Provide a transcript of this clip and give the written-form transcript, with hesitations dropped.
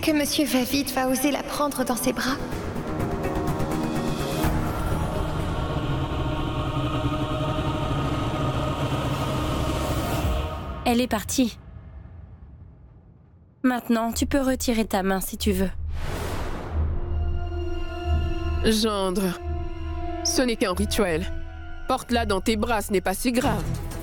que Monsieur Va-Vite va oser la prendre dans ses bras? Elle est partie. Maintenant, tu peux retirer ta main si tu veux. Gendre, ce n'est qu'un rituel. Porte-la dans tes bras, ce n'est pas si grave.